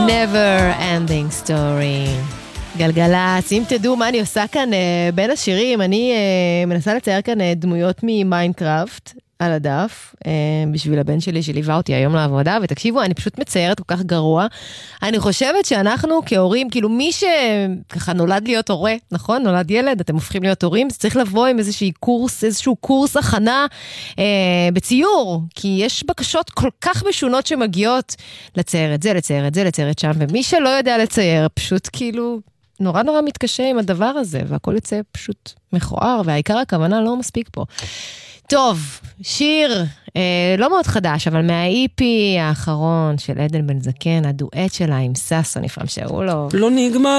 Never Ending Story. גלגלצ, אם תדעו מה אני עושה כאן בין השירים, אני מנסה לצייר כאן דמויות ממיינקראפט על הדף, בשביל הבן שלי שליווה אותי היום לעבודה, ותקשיבו, אני פשוט מציירת כל כך גרוע. אני חושבת שאנחנו כהורים, כאילו מי שככה נולד להיות הורה, נכון? נולד ילד, אתם הופכים להיות הורים, זה צריך לבוא עם איזשהו קורס הכנה בציור, כי יש בקשות כל כך משונות שמגיעות לצייר את זה, לצייר את זה, לצייר את שם, ומי שלא יודע לצייר, פשוט כאילו נורא נורא מתקשה עם הדבר הזה, והכל יצא פשוט מכוער, והעיקר הכוונה לא מספיק פה. טוב, שיר לא מאוד חדש, אבל מהאיפי האחרון של עדן בן זקן, הדואט שלה עם ססו, נפעם שהראו לו. לא נגמר